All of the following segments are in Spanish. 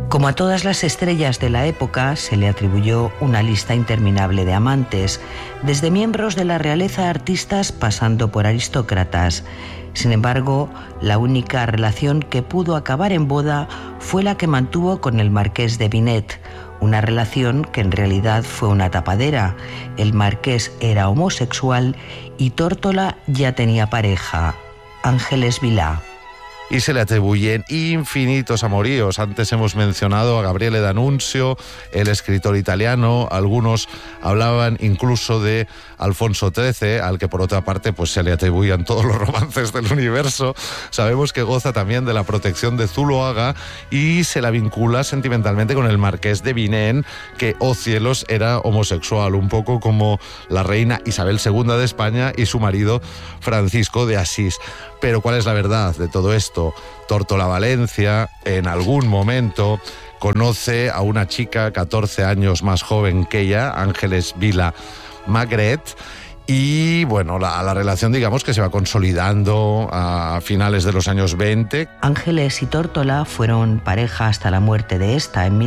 Como a todas las estrellas de la época, se le atribuyó una lista interminable de amantes, desde miembros de la realeza a artistas pasando por aristócratas. Sin embargo, la única relación que pudo acabar en boda fue la que mantuvo con el marqués de Vinet, una relación que en realidad fue una tapadera. El marqués era homosexual y Tórtola ya tenía pareja, Ángeles Vilá. Y se le atribuyen infinitos amoríos. Antes hemos mencionado a Gabriele D'Annunzio, el escritor italiano. Algunos hablaban incluso de Alfonso XIII, al que por otra parte pues se le atribuían todos los romances del universo. Sabemos que goza también de la protección de Zuloaga y se la vincula sentimentalmente con el marqués de Vinén, que, oh cielos, era homosexual, un poco como la reina Isabel II de España y su marido Francisco de Asís. Pero ¿cuál es la verdad de todo esto? Tórtola Valencia, en algún momento, conoce a una chica 14 años más joven que ella, Ángeles Vilá Magret, y bueno, la relación, digamos, que se va consolidando a finales de los años 20. Ángeles y Tórtola fueron pareja hasta la muerte de esta en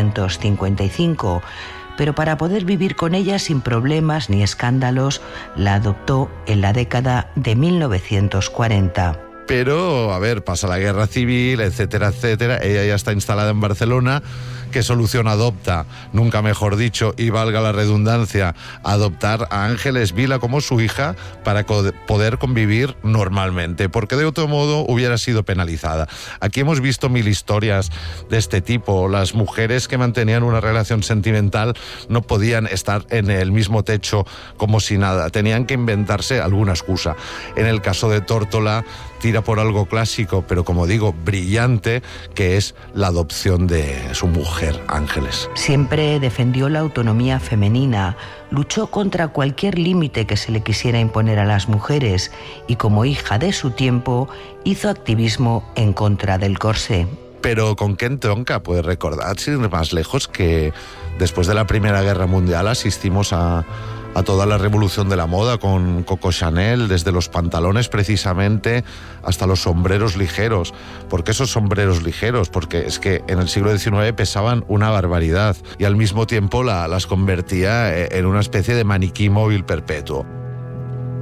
1955, pero para poder vivir con ella sin problemas ni escándalos, la adoptó en la década de 1940. Pero, a ver, pasa la guerra civil, etcétera, etcétera. Ella ya está instalada en Barcelona. ¿Qué solución adopta? Nunca mejor dicho, y valga la redundancia, adoptar a Ángeles Vilá como su hija para poder convivir normalmente, porque de otro modo hubiera sido penalizada. Aquí hemos visto mil historias de este tipo. Las mujeres que mantenían una relación sentimental no podían estar en el mismo techo como si nada, tenían que inventarse alguna excusa. En el caso de Tórtola, tira por algo clásico, pero como digo, brillante, que es la adopción de su mujer, Ángeles. Siempre defendió la autonomía femenina, luchó contra cualquier límite que se le quisiera imponer a las mujeres y, como hija de su tiempo, hizo activismo en contra del corsé. Pero ¿con qué entronca? Pues recordad, sin ir más lejos, que después de la Primera Guerra Mundial asistimos a toda la revolución de la moda con Coco Chanel, desde los pantalones precisamente hasta los sombreros ligeros. ¿Por qué esos sombreros ligeros? Porque es que en el siglo XIX pesaban una barbaridad y al mismo tiempo las convertía en una especie de maniquí móvil perpetuo.